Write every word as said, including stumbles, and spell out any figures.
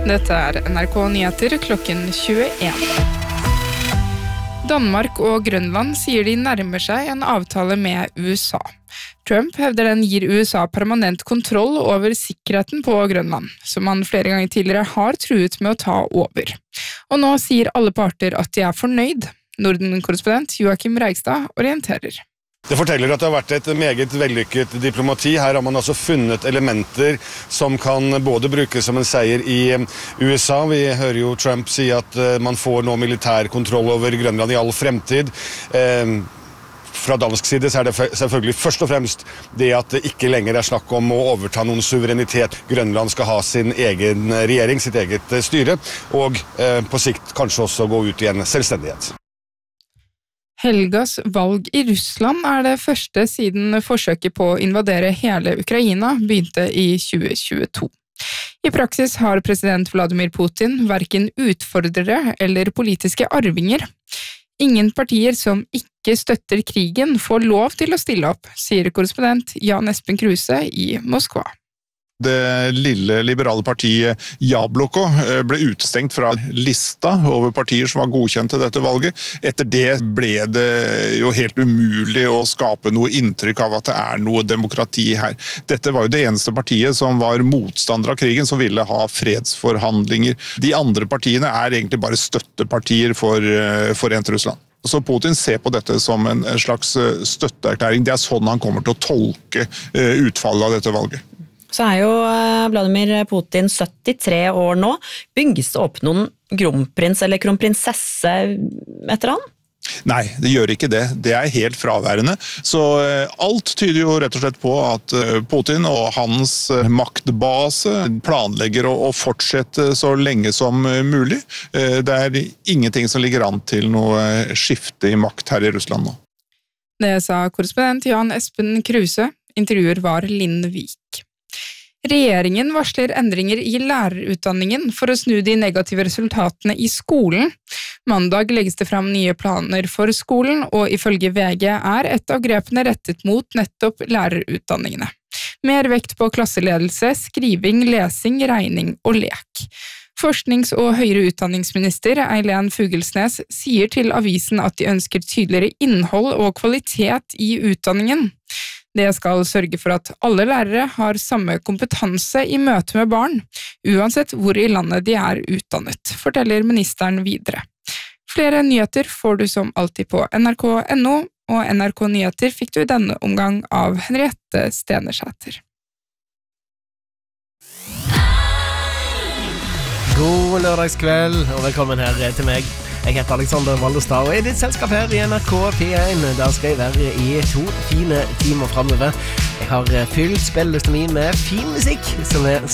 Dette er N R K Nyheter klokken tjueen. Danmark og Grønland sier de nærmer seg en avtale med U S A. Trump hevder den gir U S A permanent kontroll over sikkerheten på Grønland, som han flere ganger tidligere har truet med å ta over. Og nå sier alle parter at de er fornøyd. Norden-korrespondent Joachim Reigstad orienterer. Det forteller at det har vært et meget vellykket diplomati. Her har man altså funnet elementer som kan både brukes som en seier i U S A. Vi hører jo Trump si at man får nå militær kontroll over Grønland i all fremtid. Eh, fra dansk side så er det selvfølgelig først og fremst det at det ikke lenger er snakk om å overta noen suverenitet. Grønland skal ha sin egen regjering, sitt eget styre, og eh, på sikt kanskje også gå ut i en selvstendighet. Helgas valg i Russland er det første siden forsøket på å invadere hele Ukraina begynte i tjue tjueto. I praksis har president Vladimir Putin hverken utfordrere eller politiske arvinger. Ingen partier som ikke støtter krigen får lov til å stille opp, sier korrespondent Jan Espen Kruse i Moskva. Det lille liberale partiet Jabloko ble utestengt fra lista over partier som var godkjent til dette valget. Etter det ble det jo helt umulig å skape noe inntrykk av at det er noe demokrati her. Dette var jo det eneste partiet som var motstander av krigen, som ville ha fredsforhandlinger. De andre partiene er egentlig bare støttepartier for Forent Russland. Så Putin ser på dette som en slags støtteerklæring. Det er sånn han kommer til å tolke utfallet av dette valget. Så er jo Vladimir Putin syttitre år nå. Bygges det opp noen kronprins eller kronprinsesse etter han? Nei, det gjør ikke det. Det er helt fraværende. Så alt tyder jo rett og slett på at Putin og hans maktbase planlegger å fortsette så lenge som mulig. Det er ingenting som ligger an til noe skifte i makt her i Russland nå. Det sa korrespondent Jan Espen Kruse. Intervjuer var Linn Vik. Regjeringen varsler endringer i lærerutdanningen for å snu de negative resultatene i skolen. Mandag legges det fram nye planer for skolen, og ifølge V G er et av grepene rettet mot nettopp lærerutdanningene. Mer vekt på klasseledelse, skriving, lesing, regning og lek. Forsknings- og høyere utdanningsminister Eileen Fugelsnes sier til avisen at de ønsker tydeligere innhold og kvalitet i utdanningen. Det skal sørge for at alle lærere har samme kompetanse i møte med barn, uansett hvor i landet de er utdannet, forteller ministeren videre. Flere nyheter får du som alltid på N R K punktum N O, og N R K Nyheter fikk du i denne omgang av Henriette Stenersæter. God lørdagskveld, og velkommen her til meg. Jeg heter Alexander Valdestad, og er i ditt selskap her i N R K P én. Der skal jeg være i to fine timer fremover. Jeg har fylt spillelisten min med fin musikk, som er